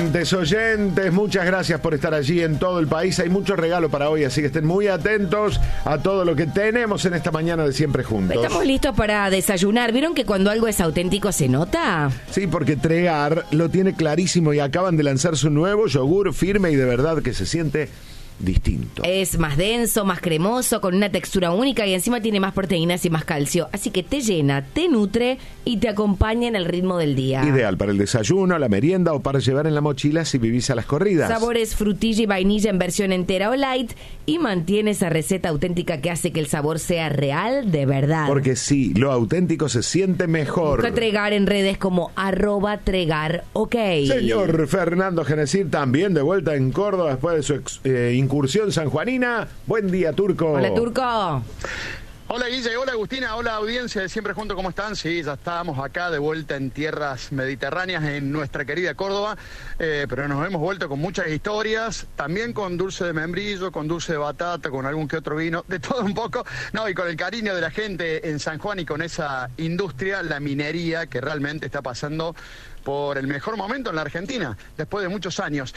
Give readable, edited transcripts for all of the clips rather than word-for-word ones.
Oyentes, muchas gracias por estar allí en todo el país. Hay mucho regalo para hoy, así que estén muy atentos a todo lo que tenemos en esta mañana de Siempre Juntos. Estamos listos para desayunar. ¿Vieron que cuando algo es auténtico se nota? Sí, porque Tregar lo tiene clarísimo y acaban de lanzar su nuevo yogur firme y de verdad que se siente distinto. Es más denso, más cremoso, con una textura única y encima tiene más proteínas y más calcio. Así que te llena, te nutre y te acompaña en el ritmo del día. Ideal para el desayuno, la merienda o para llevar en la mochila si vivís a las corridas. Sabores frutilla y vainilla en versión entera o light y mantiene esa receta auténtica que hace que el sabor sea real de verdad. Porque sí, lo auténtico se siente mejor. Busca Tregar en redes como @Tregar, ok. Señor Fernando Genesir, también de vuelta en Córdoba después de su incursión sanjuanina. Buen día, Turco. Hola, Turco. Hola, Guille, hola, Agustina, hola, audiencia de Siempre Juntos, ¿cómo están? Sí, ya estábamos acá de vuelta en tierras mediterráneas, en nuestra querida Córdoba, pero nos hemos vuelto con muchas historias, también con dulce de membrillo, con dulce de batata, con algún que otro vino, de todo un poco, no, y con el cariño de la gente en San Juan y con esa industria, la minería, que realmente está pasando por el mejor momento en la Argentina, después de muchos años.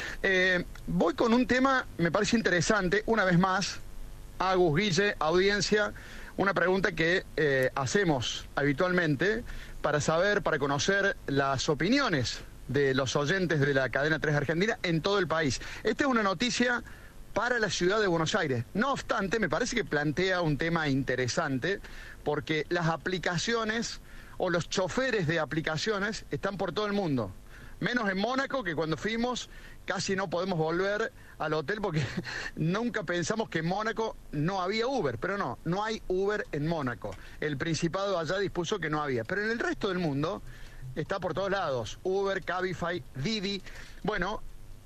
Voy con un tema, me parece interesante, una vez más, Agus, Guille, audiencia, una pregunta que hacemos habitualmente para saber, para conocer las opiniones de los oyentes de la cadena 3 Argentina en todo el país. Esta es una noticia para la ciudad de Buenos Aires. No obstante, me parece que plantea un tema interesante porque las aplicaciones o los choferes de aplicaciones están por todo el mundo. Menos en Mónaco, que cuando fuimos casi no podemos volver al hotel porque nunca pensamos que en Mónaco no había Uber, pero no hay Uber en Mónaco. El Principado allá dispuso que no había, pero en el resto del mundo está por todos lados, Uber, Cabify, Didi. Bueno,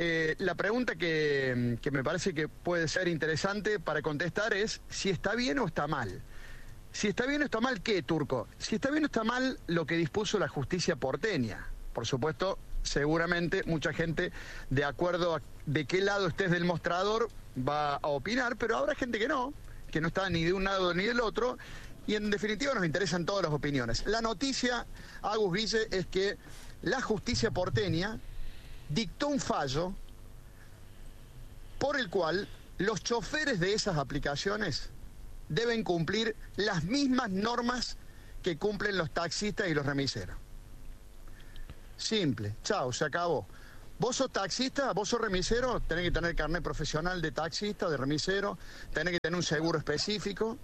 la pregunta que me parece que puede ser interesante para contestar es si está bien o está mal. Si está bien o está mal, ¿qué, Turco? Si está bien o está mal lo que dispuso la justicia porteña. Por supuesto, seguramente mucha gente, de acuerdo a de qué lado estés del mostrador, va a opinar, pero habrá gente que no está ni de un lado ni del otro, y en definitiva nos interesan todas las opiniones. La noticia, Agus, Guille, es que la justicia porteña dictó un fallo por el cual los choferes de esas aplicaciones deben cumplir las mismas normas que cumplen los taxistas y los remiseros. Simple, chao, se acabó. Vos sos taxista, vos sos remisero, tenés que tener carnet profesional de taxista, de remisero, tenés que tener un seguro específico.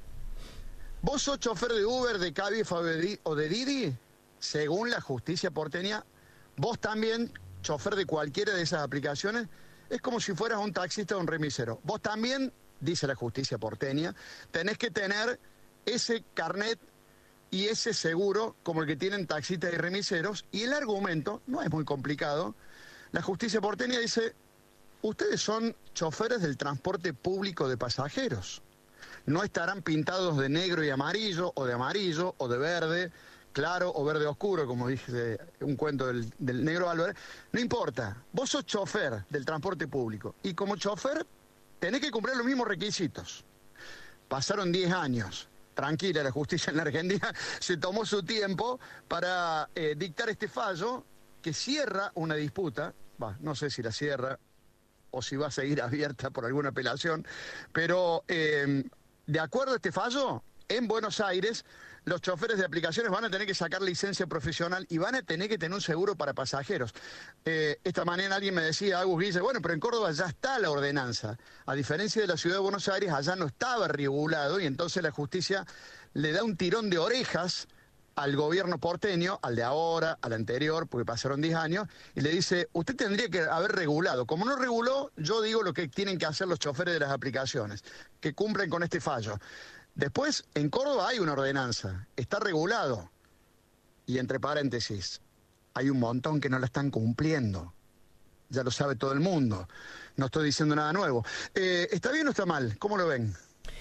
Vos sos chofer de Uber, de Cabify o de Didi, según la justicia porteña, vos también, chofer de cualquiera de esas aplicaciones, es como si fueras un taxista o un remisero. Vos también, dice la justicia porteña, tenés que tener ese carnet y ese seguro como el que tienen taxistas y remiseros, y el argumento no es muy complicado. La justicia porteña dice, ustedes son choferes del transporte público de pasajeros, no estarán pintados de negro y amarillo, o de verde claro o verde oscuro, como dice un cuento del negro Álvarez, no importa, vos sos chofer del transporte público, y como chofer tenés que cumplir los mismos requisitos. Pasaron 10 años. Tranquila, la justicia en la Argentina se tomó su tiempo para dictar este fallo que cierra una disputa, no sé si la cierra o si va a seguir abierta por alguna apelación, pero de acuerdo a este fallo, en Buenos Aires los choferes de aplicaciones van a tener que sacar licencia profesional y van a tener que tener un seguro para pasajeros. Esta mañana alguien me decía, Agus, Guille, bueno, pero en Córdoba ya está la ordenanza. A diferencia de la ciudad de Buenos Aires, allá no estaba regulado y entonces la justicia le da un tirón de orejas al gobierno porteño, al de ahora, al anterior, porque pasaron 10 años, y le dice, usted tendría que haber regulado. Como no reguló, yo digo lo que tienen que hacer los choferes de las aplicaciones, que cumplen con este fallo. Después, en Córdoba hay una ordenanza, está regulado, y entre paréntesis, hay un montón que no la están cumpliendo. Ya lo sabe todo el mundo, no estoy diciendo nada nuevo. ¿Está bien o está mal? ¿Cómo lo ven?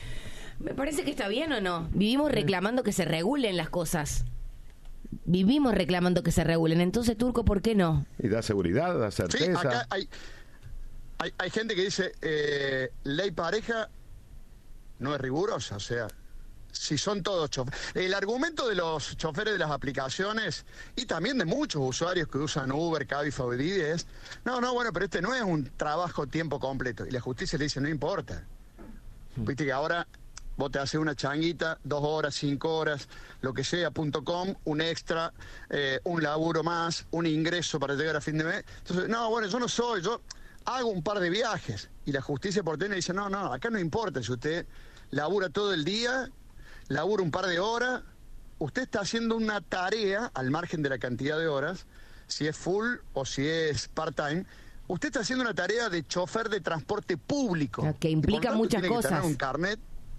Me parece que está bien o no. Vivimos reclamando que se regulen las cosas. Vivimos reclamando que se regulen. Entonces, Turco, ¿por qué no? Y da seguridad, da certeza. Sí, acá hay gente que dice, ley pareja no es rigurosa, o sea, si son todos choferes. El argumento de los choferes de las aplicaciones y también de muchos usuarios que usan Uber, Cabify, Didi es, no, bueno, pero este no es un trabajo tiempo completo. Y la justicia le dice, no importa. Viste que ahora vos te haces una changuita, 2 horas, 5 horas, lo que sea, .com, un extra, un laburo más, un ingreso para llegar a fin de mes. Entonces, no, bueno, yo no soy, yo hago un par de viajes. Y la justicia porteña dice, no, acá no importa si usted labura todo el día, labura un par de horas, usted está haciendo una tarea al margen de la cantidad de horas, si es full o si es part-time, usted está haciendo una tarea de chofer de transporte público. Que implica muchas cosas. Que tener un carnet.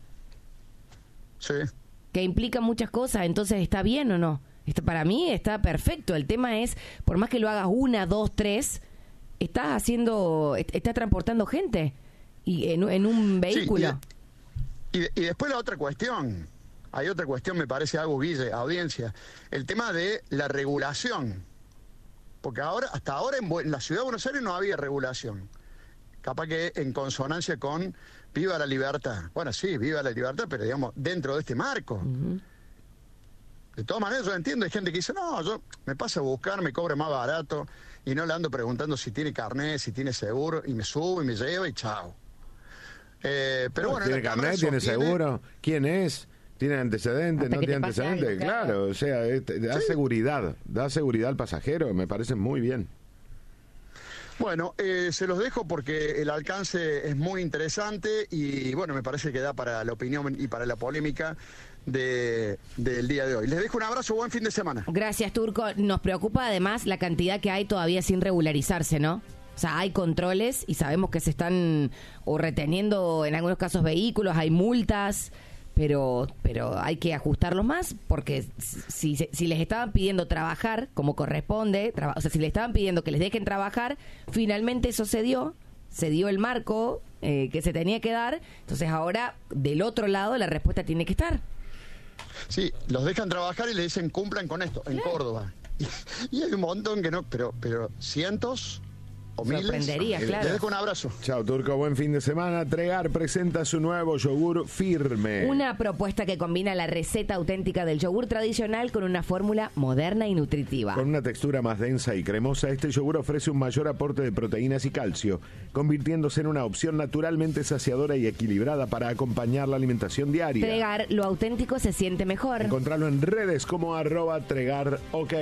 Sí. Que implica muchas cosas, entonces ¿está bien o no? Para mí está perfecto. El tema es, por más que lo hagas 1, 2, 3, estás transportando gente y en un vehículo. Sí, y después la otra cuestión. Hay otra cuestión, me parece algo, Guille, audiencia. El tema de la regulación. Porque hasta ahora en la ciudad de Buenos Aires no había regulación. Capaz que en consonancia con viva la libertad. Bueno, sí, viva la libertad, pero digamos, dentro de este marco. Uh-huh. De todas maneras, yo entiendo, hay gente que dice, no, yo me paso a buscar, me cobra más barato, y no le ando preguntando si tiene carnet, si tiene seguro, y me subo y me lleva y chao. Pero bueno, ¿tiene carnet, tiene seguro? ¿Quién es? ¿Tiene antecedentes? ¿No tiene antecedentes? Algo, claro, o sea, da seguridad al pasajero, me parece muy bien. Bueno, se los dejo porque el alcance es muy interesante y bueno, me parece que da para la opinión y para la polémica del día de hoy. Les dejo un abrazo, buen fin de semana. Gracias, Turco. Nos preocupa además la cantidad que hay todavía sin regularizarse, ¿no? O sea, hay controles y sabemos que se están o reteniendo en algunos casos vehículos, hay multas, pero hay que ajustarlos más porque si les estaban pidiendo trabajar como corresponde, o sea, si les estaban pidiendo que les dejen trabajar, finalmente eso se dio el marco que se tenía que dar, entonces ahora del otro lado la respuesta tiene que estar. Sí, los dejan trabajar y le dicen cumplan con esto, en Córdoba. Y hay un montón que no, pero cientos o miles. Sorprendería, claro. Les dejo un abrazo. Chao, Turco, buen fin de semana. Tregar presenta su nuevo yogur Firme. Una propuesta que combina la receta auténtica del yogur tradicional con una fórmula moderna y nutritiva. Con una textura más densa y cremosa, este yogur ofrece un mayor aporte de proteínas y calcio, convirtiéndose en una opción naturalmente saciadora y equilibrada para acompañar la alimentación diaria. Tregar, lo auténtico se siente mejor. Encontrarlo en redes como @tregarok.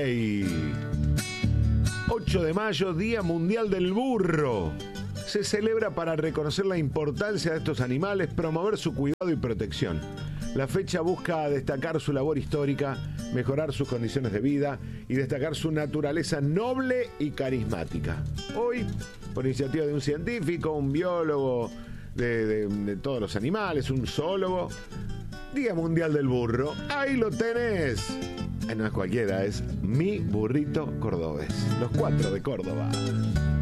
8 de mayo, Día Mundial del Burro. Se celebra para reconocer la importancia de estos animales, promover su cuidado y protección. La fecha busca destacar su labor histórica, mejorar sus condiciones de vida y destacar su naturaleza noble y carismática. Hoy, por iniciativa de un científico, un biólogo de todos los animales, un zoólogo, Día Mundial del Burro. Ahí lo tenés. No es cualquiera, es mi burrito cordobés. Los 4 de Córdoba.